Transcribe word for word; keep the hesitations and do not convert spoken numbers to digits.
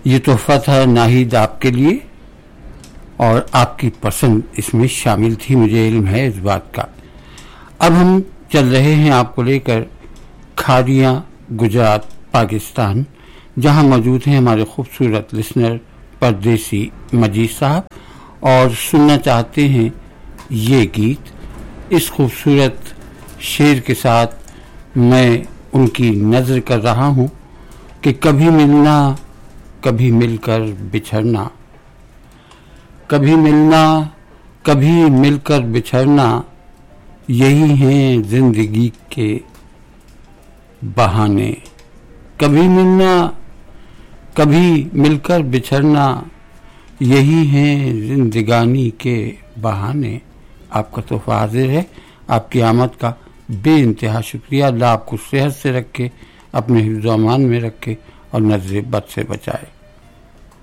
ये तोहफा था नाहिद आपके लिए और आपकी पसंद इसमें शामिल थी, मुझे इल्म है इस बात का। अब हम चल रहे हैं आपको लेकर खादियाँ गुजरात पाकिस्तान, जहां मौजूद हैं हमारे खूबसूरत लिसनर परदेसी मजीद साहब और सुनना चाहते हैं ये गीत। इस खूबसूरत शेर के साथ मैं उनकी नज़र कर रहा हूँ कि कभी मिलना कभी मिलकर बिछड़ना, कभी मिलना कभी मिलकर बिछड़ना, यही हैं जिंदगी के बहाने। कभी मिलना कभी मिलकर बिछड़ना, यही हैं जिंदगानी के बहाने। आपका तोहफा हाजिर है। आपकी आमद का बेइंतहा शुक्रिया। अल्लाह आपको सेहत से रखे, अपने हिफ्ज़-ओ-अमान में रखे और नज़र बद से बचाए।